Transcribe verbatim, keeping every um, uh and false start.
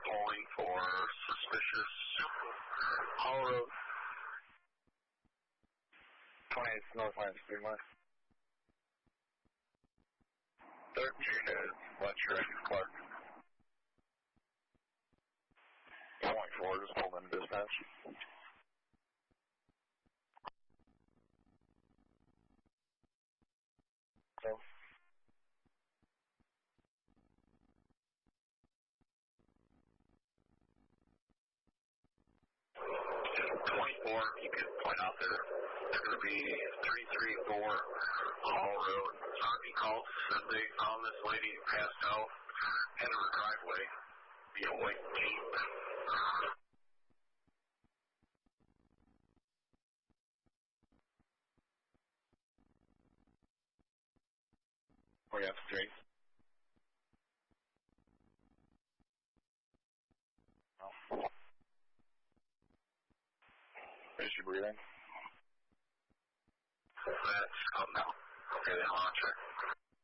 polling for suspicious Hall Road. twenty-eight Northland Street, Mark. thirteen is Fletcher and Clark. twenty-four, just pulled in dispatch. So. twenty-four, you can point out there. It's going to be three three four Hall Road. Army called, said they found this lady passed out in her driveway via white Jeep. We got three. Oh. Is she breathing? That's, oh no. Okay, then launch her.